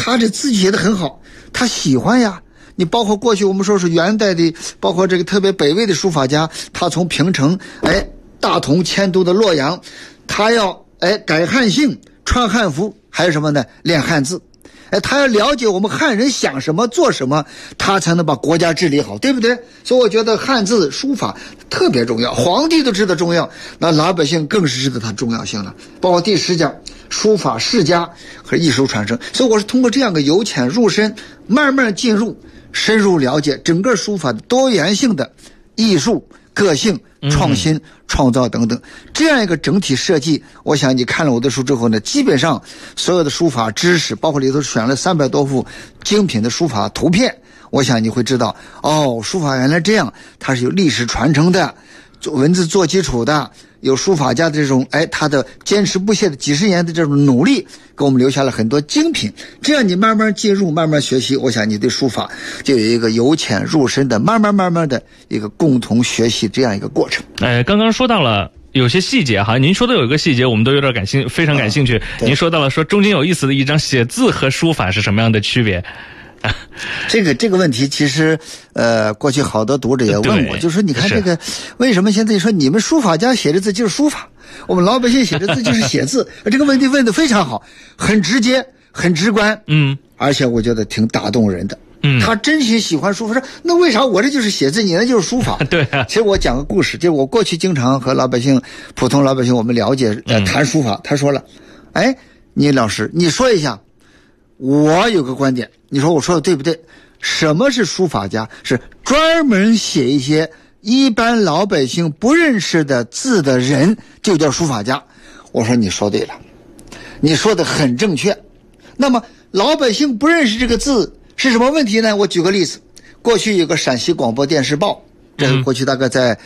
他这字写得很好，他喜欢呀。你包括过去我们说是元代的，包括这个特别北魏的书法家，他从平城大同迁都的洛阳，他要改汉姓，穿汉服，还有什么呢？练汉字。他要了解我们汉人想什么做什么，他才能把国家治理好，对不对？所以我觉得汉字书法特别重要，皇帝都知道重要，那老百姓更是知道它重要性了。包括第10讲书法世家和艺术传承，所以我是通过这样的由浅入深，慢慢进入，深入了解整个书法的多元性的艺术、个性、创新、创造等等，这样一个整体设计，我想你看了我的书之后呢，基本上所有的书法知识，包括里头选了300多幅精品的书法图片，我想你会知道，书法原来这样，它是有历史传承的，文字做基础的，有书法家的这种他的坚持不懈的几十年的这种努力，给我们留下了很多精品。这样你慢慢进入，慢慢学习，我想你对书法就有一个由浅入深的慢慢的一个共同学习这样一个过程。 刚刚说到了有些细节哈，您说的有一个细节我们都有点非常感兴趣。您说到了说中间有意思的一章，写字和书法是什么样的区别？ 这个问题其实过去好多读者也问我，就说你看这个为什么现在说你们书法家写的字就是书法，我们老百姓写的字就是写字？这个问题问得非常好，很直接很直观，而且我觉得挺打动人的。他真心喜欢书法，说那为啥我这就是写字，你那就是书法？ 对啊。 其实我讲个故事，就是我过去经常和老百姓、普通老百姓我们了解谈书法，他说了，你老师你说一下，我有个观点，你说我说的对不对？什么是书法家？是专门写一些一般老百姓不认识的字的人，就叫书法家。我说你说对了，你说的很正确。那么老百姓不认识这个字是什么问题呢？我举个例子，过去有个陕西广播电视报，这个过去大概在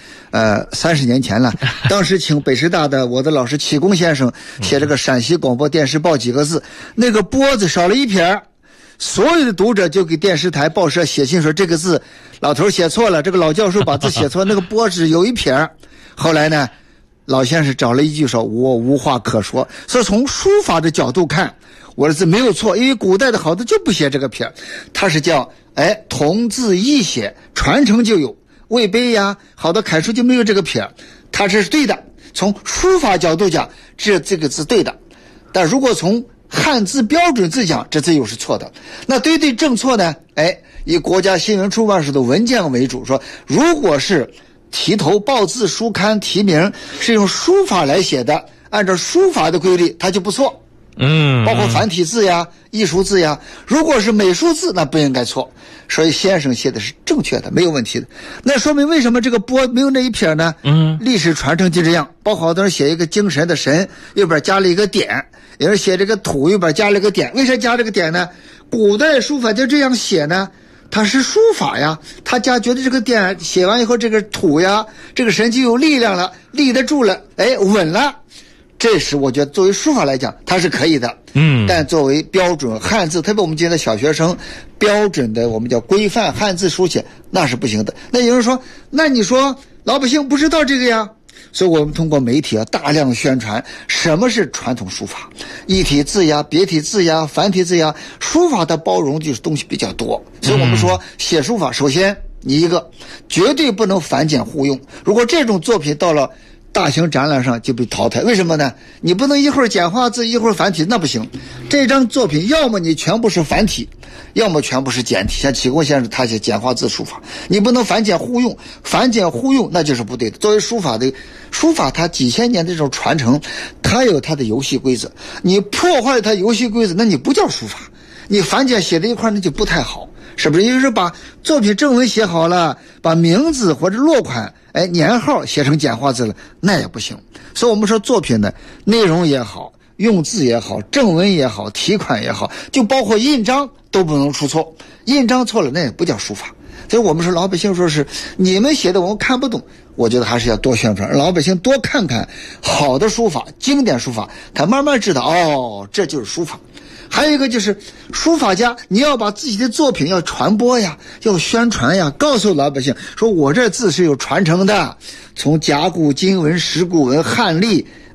30年前了，当时请北师大的我的老师启功先生写这个陕西广播电视报几个字，那个波字少了一撇，所有的读者就给电视台报社写信说这个字老头写错了，这个老教授把字写错，那个波只有一撇。后来呢，老先生找了一句说我无话可说。所以从书法的角度看，我的字没有错，因为古代的好字就不写这个撇，它是叫同字异写，传承就有，魏碑呀好多楷书就没有这个撇，它这是对的。从书法角度讲，这个字对的，但如果从汉字标准字讲，这字又是错的。那对正错呢？以国家新闻出版社的文件为主，说如果是题头报字书刊题名是用书法来写的，按照书法的规律，它就不错。包括繁体字呀、艺术字呀，如果是美术字，那不应该错。所以先生写的是正确的，没有问题的。那说明为什么这个波没有那一撇呢？历史传承就这样，包括好多人写一个精神的神，右边加了一个点，有人写这个土，右边加了一个点。为啥加这个点呢？古代书法就这样写呢，它是书法呀，他家觉得这个点写完以后，这个土呀，这个神就有力量了，立得住了，稳了。这时我觉得作为书法来讲它是可以的，但作为标准汉字，特别我们今天的小学生标准的我们叫规范汉字书写，那是不行的。那有人说，那你说老百姓不知道这个呀？所以我们通过媒体大量宣传什么是传统书法，一体字呀、别体字呀、繁体字呀，书法的包容就是东西比较多。所以我们说写书法，首先你一个绝对不能繁简互用，如果这种作品到了大型展览上就被淘汰，为什么呢？你不能一会儿简化字一会儿繁体，那不行。这张作品要么你全部是繁体，要么全部是简体。像启功先生他写简化字书法，你不能繁简互用，繁简互用那就是不对的。作为书法它几千年的这种传承，它有它的游戏规则，你破坏它游戏规则，那你不叫书法，你繁简写在一块那就不太好，是不是？也就是把作品正文写好了，把名字或者落款年号写成简化字了，那也不行。所以我们说作品的内容也好，用字也好，正文也好，题款也好，就包括印章都不能出错，印章错了那也不叫书法。所以我们说老百姓说是你们写的我们看不懂，我觉得还是要多宣传，老百姓多看看好的书法、经典书法，他慢慢知道这就是书法。还有一个就是书法家，你要把自己的作品要传播呀，要宣传呀，告诉老百姓说我这字是有传承的，从甲骨、金文、石鼓文、汉隶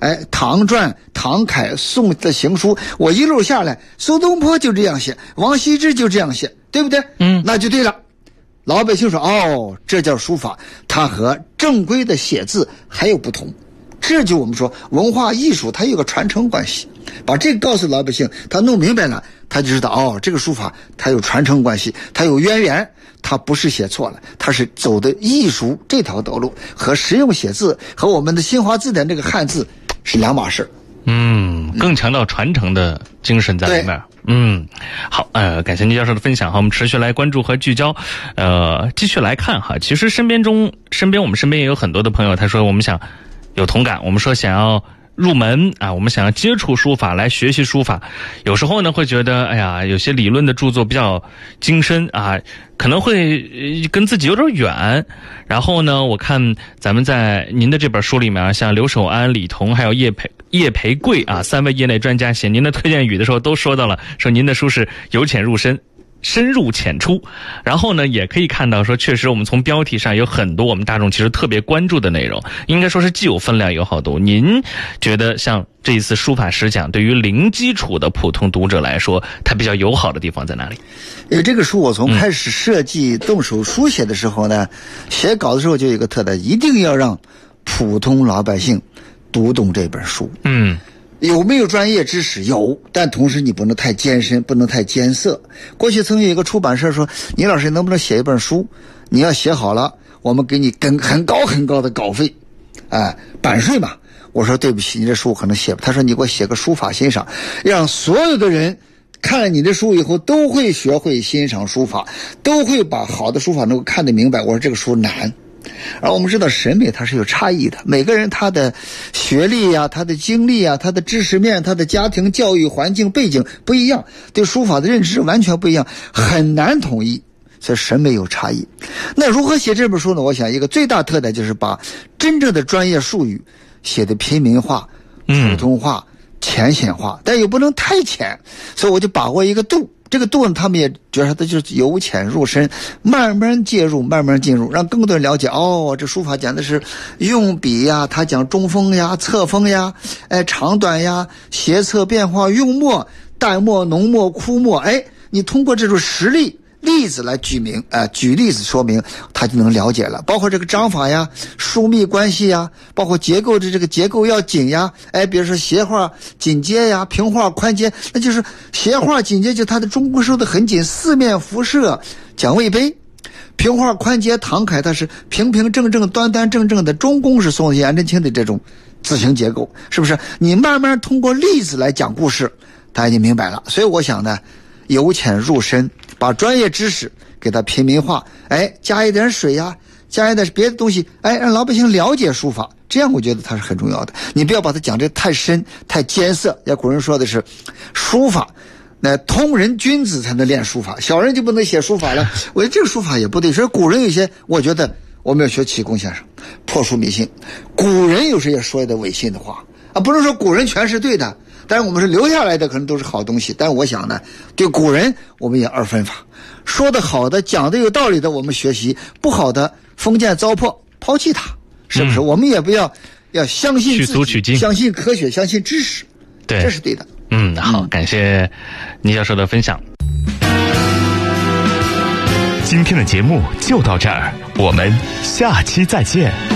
唐传、唐楷、宋的行书，我一路下来，苏东坡就这样写，王羲之就这样写，对不对？那就对了。老百姓说，哦，这叫书法，它和正规的写字还有不同。这就我们说文化艺术它有个传承关系，把这个告诉老百姓，他弄明白了，他就知道，哦，这个书法它有传承关系，它有渊源，它不是写错了，它是走的艺术这条道路，和实用写字和我们的新华字典这个汉字是两码事。 更强调传承的精神在里面。好，感谢倪教授的分享哈，我们持续来关注和聚焦，继续来看哈。其实我们身边也有很多的朋友，他说我们想有同感，我们说想要入门啊，我们想要接触书法，来学习书法，有时候呢会觉得，哎呀，有些理论的著作比较精深啊，可能会跟自己有点远。然后呢，我看咱们在您的这本书里面，像刘守安、李彤还有叶培贵啊3位业内专家写您的推荐语的时候，都说到了，说您的书是由浅入深，深入浅出。然后呢，也可以看到说，确实我们从标题上有很多我们大众其实特别关注的内容，应该说是既有分量有好读。您觉得像这一次书法实讲对于零基础的普通读者来说，它比较友好的地方在哪里？ 这个书我从开始设计动手书写的时候呢，写稿的时候就有一个特点，一定要让普通老百姓读懂这本书。有没有专业知识？有，但同时你不能太艰深，不能太艰涩。过去曾有一个出版社说，倪老师能不能写一本书，你要写好了，我们给你跟很高很高的稿费，版税嘛。我说对不起，你这书我可能写不。他说你给我写个书法欣赏，让所有的人看了你的书以后都会学会欣赏书法，都会把好的书法能够看得明白。我说这个书难。而我们知道审美它是有差异的，每个人他的学历呀、他的经历呀、他的知识面、他的家庭教育环境背景不一样，对书法的认知完全不一样，很难统一，所以审美有差异。那如何写这本书呢？我想一个最大特点就是把真正的专业术语写得平民化、普通话、浅显化，但又不能太浅，所以我就把握一个度。这个度呢，他们也觉得它就是由浅入深，慢慢介入，慢慢进入，让更多人了解。哦，这书法讲的是用笔呀，它讲中锋呀、侧锋呀、长短呀、斜侧变化、用墨、淡墨、浓墨、枯墨。你通过这种实例子来举例子说明，他就能了解了。包括这个章法呀、疏密关系呀，包括结构的这个结构要紧呀，比如说斜画紧接呀，平画宽接，那就是斜画紧接就它的中宫收的很紧，四面辐射讲位卑。平画宽接唐楷它是平平正正端端正正的，中宫是宋颜真卿的这种字形结构，是不是？你慢慢通过例子来讲故事，大家就明白了。所以我想呢，由浅入深，把专业知识给它平民化，加一点水呀，加一点别的东西，让老百姓了解书法，这样我觉得它是很重要的。你不要把它讲得太深太艰涩。古人说的是书法那通人君子才能练书法，小人就不能写书法了。我觉得这个书法也不对。所以古人有些，我觉得我们要学启功先生破除迷信。古人有时也说一点违信的话不是说古人全是对的，但是我们是留下来的可能都是好东西。但是我想呢，对古人我们也二分法，说的好的讲的有道理的我们学习，不好的封建糟粕抛弃它，是不是？我们也不要相信自己，去俗取经， 相信科学，相信知识， 对， 这是对的。 好，感谢倪教授的分享。 今天的节目就到这儿，我们下期再见。